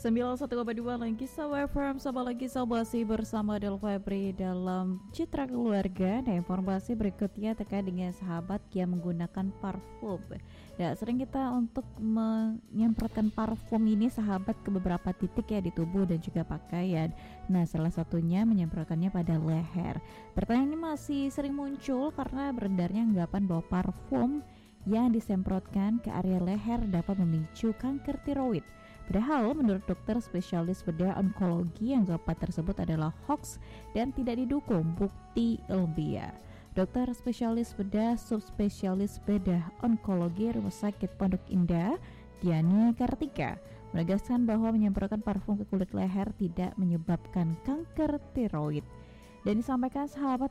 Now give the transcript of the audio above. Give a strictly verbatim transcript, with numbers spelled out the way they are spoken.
sembilan puluh satu koma dua lagi Sahabat F M, sama lagi masih bersama Del Febri dalam Citra Keluarga. Nah, informasi berikutnya terkait dengan sahabat yang menggunakan parfum. Nah, sering kita untuk menyemprotkan parfum ini sahabat ke beberapa titik ya di tubuh dan juga pakaian. Nah, salah satunya menyemprotkannya pada leher. Pertanyaan ini masih sering muncul karena beredarnya anggapan bahwa parfum yang disemprotkan ke area leher dapat memicu kanker tiroid. Padahal menurut dokter spesialis bedah onkologi, anggapan tersebut adalah hoax dan tidak didukung bukti ilmiah. Dokter spesialis bedah subspesialis bedah onkologi Rumah Sakit Pondok Indah, Diani Kartika, menegaskan bahwa menyemprotkan parfum ke kulit leher tidak menyebabkan kanker tiroid. Dan disampaikan sahabat